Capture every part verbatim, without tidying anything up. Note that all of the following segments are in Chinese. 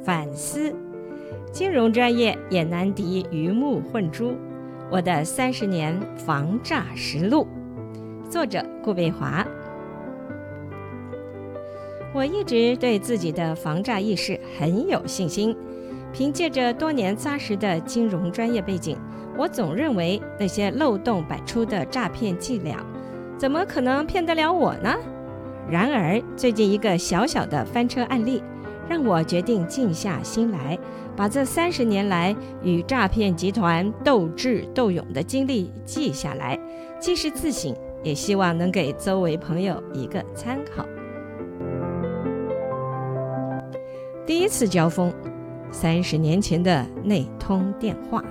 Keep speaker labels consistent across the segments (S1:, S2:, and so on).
S1: 反思，金融专业也难敌鱼目混珠。我的三十年防诈实录，作者顾贝华。我一直对自己的防诈意识很有信心，凭借着多年扎实的金融专业背景，我总认为那些漏洞百出的诈骗伎俩，怎么可能骗得了我呢？然而，最近一个小小的翻车案例，让我决定静下心来，把这三十年来与诈骗集团斗智斗勇的经历记下来，既是自省，也希望能给周围朋友一个参考。第一次交锋，三十年前的那通电话。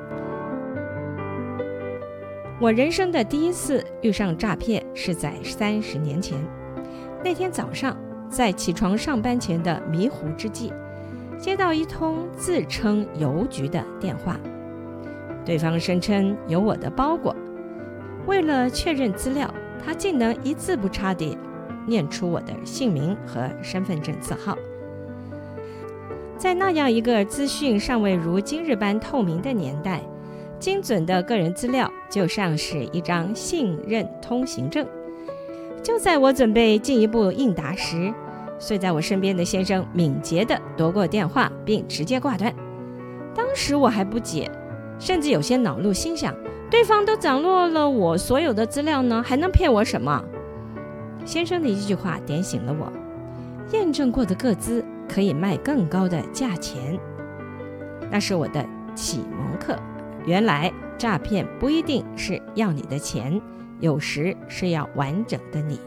S1: 我人生的第一次遇上诈骗是在三十年前。那天早上，在起床上班前的迷糊之际，接到一通自称邮局的电话，对方声称有我的包裹。为了确认资料，他竟能一字不差地念出我的姓名和身份证字号。在那样一个资讯尚未如今日般透明的年代，精准的个人资料就像是一张信任通行证。就在我准备进一步应答时，睡在我身边的先生敏捷地夺过电话，并直接挂断。当时我还不解，甚至有些恼怒，心想：对方都掌握了我所有的资料呢，还能骗我什么？先生的一句话点醒了我：验证过的个资可以卖更高的价钱。那是我的启蒙课，原来诈骗不一定是要你的钱，有时是要完整的你。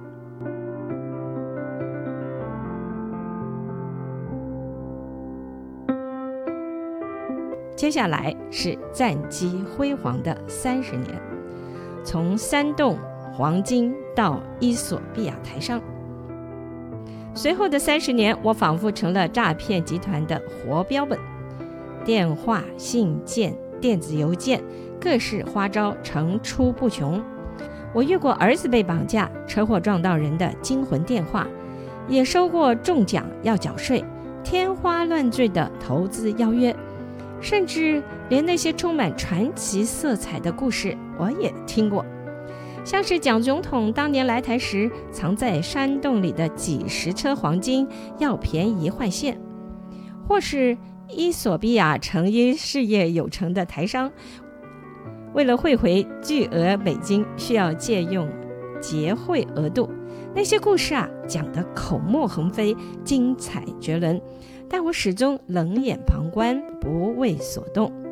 S1: 接下来是战绩辉煌的三十年，从山洞、黄金到伊索比亚台商。随后的三十年，我仿佛成了诈骗集团的活标本，电话、信件、电子邮件，各式花招层出不穷。我遇过儿子被绑架、车祸撞到人的惊魂电话，也收过中奖要缴税、天花乱坠的投资邀约，甚至连那些充满传奇色彩的故事我也听过，像是蒋总统当年来台时藏在山洞里的几十车黄金要便宜换现，或是伊索比亚成因事业有成的台商为了汇回巨额美金需要借用结汇额度。那些故事啊，讲得口沫横飞，精彩绝伦，但我始终冷眼旁观，不为所动。